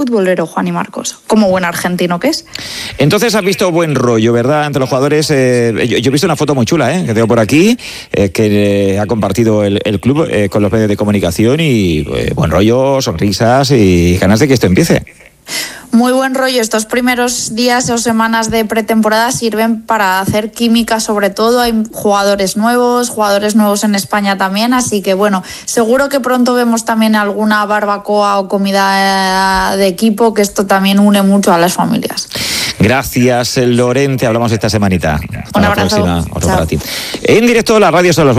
futbolero, Juan y Marcos, como buen argentino que es. Entonces has visto buen rollo, ¿verdad? Entre los jugadores. Yo he visto una foto muy chula, que tengo por aquí, que ha compartido el club con los medios de comunicación y buen rollo, sonrisas y ganas de que esto empiece. Muy buen rollo. Estos primeros días o semanas de pretemporada sirven para hacer química, sobre todo. Hay jugadores nuevos en España también, así que bueno, seguro que pronto vemos también alguna barbacoa o comida de equipo, que esto también une mucho a las familias. Gracias, Lorente. Hablamos esta semanita. Hasta Un la abrazo. próxima. Otro Chao. para ti. En directo, las radios son las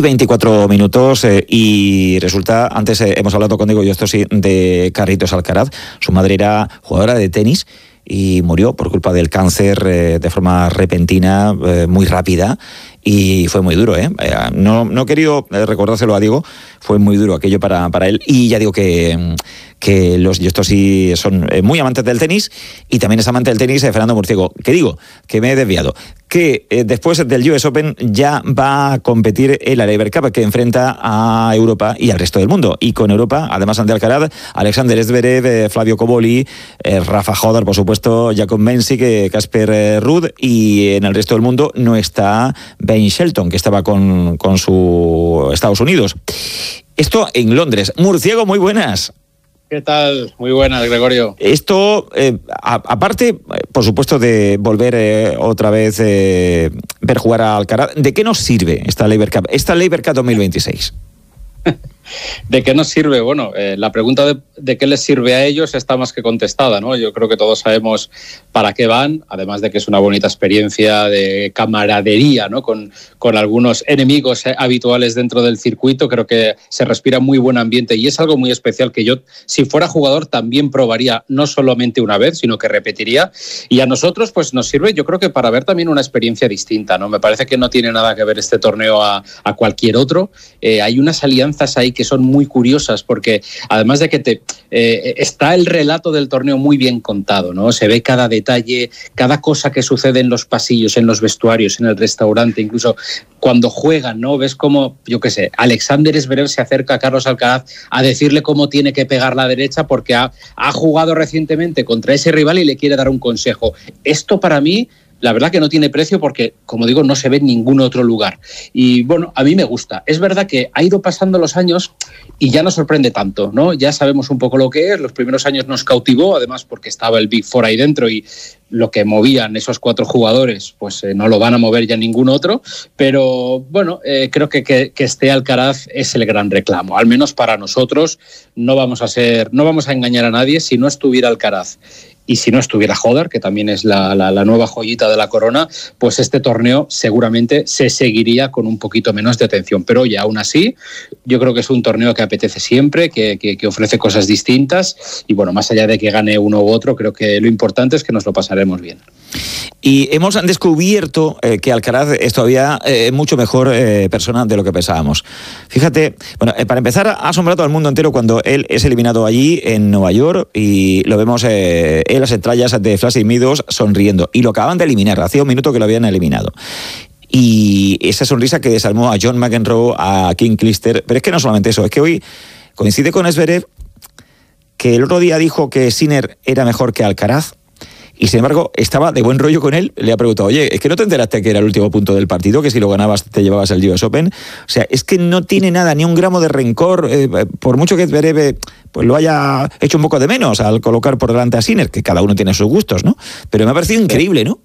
9:24 y resulta, antes hemos hablado contigo, yo esto sí, de Carlitos Alcaraz. Su madre era jugadora de tenis y murió por culpa del cáncer de forma repentina, muy rápida. Y fue muy duro, ¿eh? No he querido recordárselo a Diego, fue muy duro aquello para él. Y ya digo que estos sí son muy amantes del tenis, y también es amante del tenis Fernando Murciego. Que digo, que me he desviado, que después del US Open ya va a competir en la Laver Cup, que enfrenta a Europa y al resto del mundo. Y con Europa, además ante Alcaraz, Alexander Zverev, Flavio Cobolli, Rafa Hodar, por supuesto, Jakob Mensik, Casper Ruud, y en el resto del mundo no está Ben Shelton, que estaba con su Estados Unidos. Esto en Londres. Murciego, muy buenas. ¿Qué tal? Muy buenas, Gregorio. Esto, aparte, por supuesto, de volver otra vez ver jugar a Alcaraz, ¿de qué nos sirve esta Laver Cup 2026? ¿De qué nos sirve? Bueno, la pregunta de qué les sirve a ellos está más que contestada, ¿no? Yo creo que todos sabemos para qué van, además de que es una bonita experiencia de camaradería, ¿no? Con algunos enemigos habituales dentro del circuito. Creo que se respira muy buen ambiente y es algo muy especial que yo, si fuera jugador, también probaría, no solamente una vez, sino que repetiría. Y a nosotros, pues nos sirve, yo creo que para ver también una experiencia distinta, ¿no? Me parece que no tiene nada que ver este torneo a cualquier otro. Hay unas alianzas ahí que son muy curiosas, porque además de que está el relato del torneo muy bien contado, ¿no? Se ve cada detalle, cada cosa que sucede en los pasillos, en los vestuarios, en el restaurante, incluso cuando juegan, ¿no? Ves cómo, yo qué sé, Alexander Zverev se acerca a Carlos Alcaraz a decirle cómo tiene que pegar la derecha porque ha jugado recientemente contra ese rival y le quiere dar un consejo. Esto para mí, la verdad que no tiene precio porque, como digo, no se ve en ningún otro lugar. Y bueno, a mí me gusta. Es verdad que ha ido pasando los años y ya no sorprende tanto, ¿no? Ya sabemos un poco lo que es. Los primeros años nos cautivó, además porque estaba el Big Four ahí dentro y lo que movían esos 4 jugadores, pues no lo van a mover ya ningún otro. Pero bueno, creo que esté Alcaraz es el gran reclamo. Al menos para nosotros no vamos a engañar a nadie. Si no estuviera Alcaraz y si no estuviera Hodar, que también es la nueva joyita de la corona, pues este torneo seguramente se seguiría con un poquito menos de atención. Pero oye, aún así, yo creo que es un torneo que apetece siempre, que ofrece cosas distintas. Y bueno, más allá de que gane uno u otro, creo que lo importante es que nos lo pasaremos bien. Y hemos descubierto que Alcaraz es todavía mucho mejor persona de lo que pensábamos. Fíjate, bueno, para empezar, ha asombrado al mundo entero cuando él es eliminado allí en Nueva York y lo vemos en las entrañas de Flash Meadows sonriendo. Y lo acaban de eliminar, hacía un minuto que lo habían eliminado. Y esa sonrisa que desarmó a John McEnroe, a Kim Clijsters. Pero es que no solamente eso, es que hoy coincide con Zverev, que el otro día dijo que Sinner era mejor que Alcaraz. Y sin embargo, estaba de buen rollo con él. Le ha preguntado, oye, ¿es que no te enteraste que era el último punto del partido? Que si lo ganabas te llevabas el US Open. O sea, es que no tiene nada, ni un gramo de rencor. Por mucho que Zverev pues lo haya hecho un poco de menos al colocar por delante a Sinner, que cada uno tiene sus gustos, ¿no? Pero me ha parecido increíble, ¿no?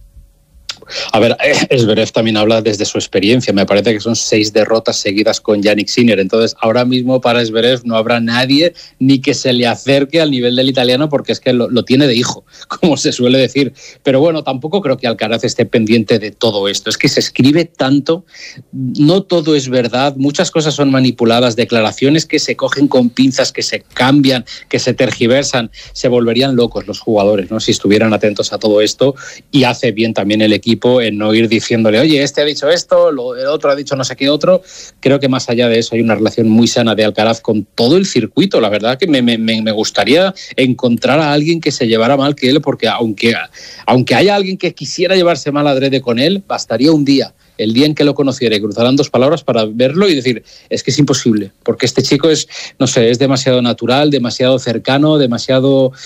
A ver, Zverev también habla desde su experiencia. Me parece que son 6 derrotas seguidas con Jannik Sinner. Entonces, ahora mismo para Zverev no habrá nadie ni que se le acerque al nivel del italiano porque es que lo tiene de hijo, como se suele decir. Pero bueno, tampoco creo que Alcaraz esté pendiente de todo esto. Es que se escribe tanto, no todo es verdad, muchas cosas son manipuladas, declaraciones que se cogen con pinzas, que se cambian, que se tergiversan. Se volverían locos los jugadores, ¿no? Si estuvieran atentos a todo esto, y hace bien también el equipo en no ir diciéndole, oye, este ha dicho esto, el otro ha dicho no sé qué otro. Creo que más allá de eso hay una relación muy sana de Alcaraz con todo el circuito. La verdad que me gustaría encontrar a alguien que se llevara mal que él, porque aunque haya alguien que quisiera llevarse mal adrede con él, bastaría un día, el día en que lo conociera, y cruzarán 2 palabras para verlo y decir, es que es imposible, porque este chico es, no sé, es demasiado natural, demasiado cercano, demasiado